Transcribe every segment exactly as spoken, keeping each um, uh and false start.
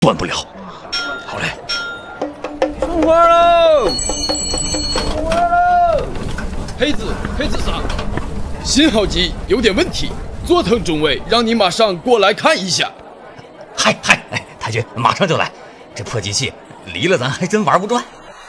断不了。好嘞， 送花喽！送花喽！黑子，黑子桑，信号机有点问题，佐藤中尉让你马上过来看一下。 嗨嗨，哎，太君，马上就来。这破机器离了咱还真玩不转。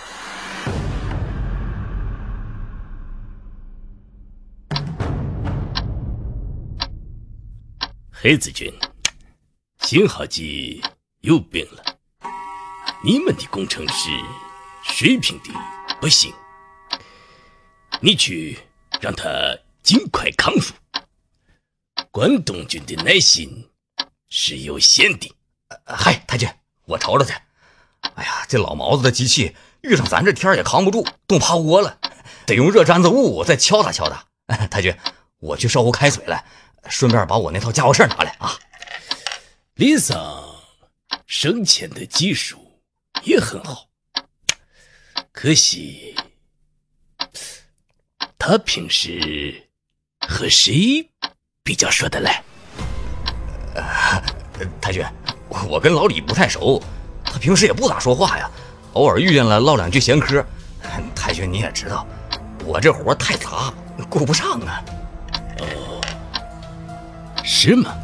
黑子君，信号机有病了，你们的工程师水平的不行，你去让他尽快康复。关东军的耐心是有限的。 嗨，太君，我瞅瞅去。哎呀，这老毛子的机器遇上咱这天也扛不住，冻趴窝了，得用热毡子雾再敲打敲打。太君，我去烧壶开水来，顺便把我那套家伙事拿来啊。 李桑生前的技术也很好，可惜他平时和谁比较说得来？ 呃，太君，我跟老李不太熟，他平时也不咋说话呀，偶尔遇见了唠两句闲嗑。太君你也知道，我这活太杂，顾不上啊。 哦，是吗？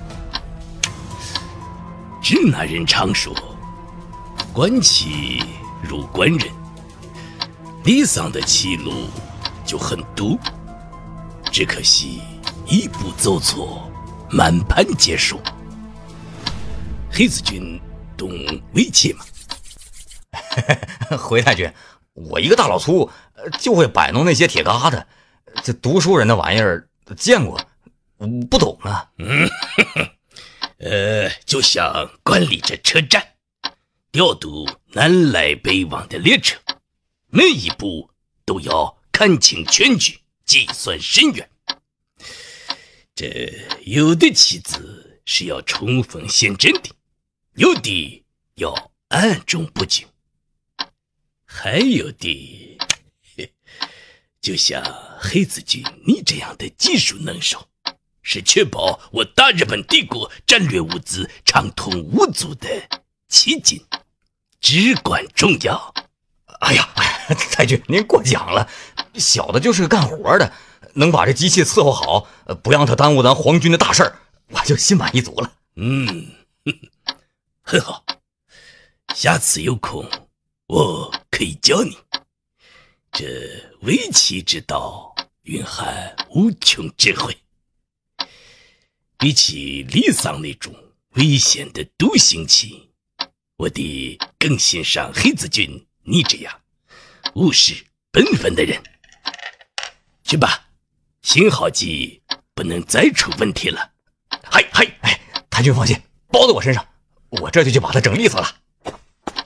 支那人常说，官气如官人，李桑的气路就很毒，只可惜一步走错，满盘皆输。黑子君懂围棋吗？ 回太君，我一个大老粗，就会摆弄那些铁疙瘩，这读书人的玩意儿见过，不懂啊。 嗯，呵呵呃，就像管理着车站，调度南来北往的列车，每一步都要看清全局，计算深远。这有的棋子是要冲锋陷阵的，有的要暗中布局，还有的就像黑子君你这样的技术能手，是确保我大日本帝国战略物资畅通无阻的奇迹，至关重要。 哎呀，太君您过奖了，小的就是个干活的，能把这机器伺候好，不让它耽误咱皇军的大事儿，我就心满意足了。 嗯，很好，下次有空我可以教你。这围棋之道蕴含无穷智慧，比起李桑那种危险的独行棋，我得更欣赏黑子君你这样务实本分的人。去吧，信号机不能再出问题了。 嗨嗨，哎，太君放心，包在我身上，我这就去把它整利索了。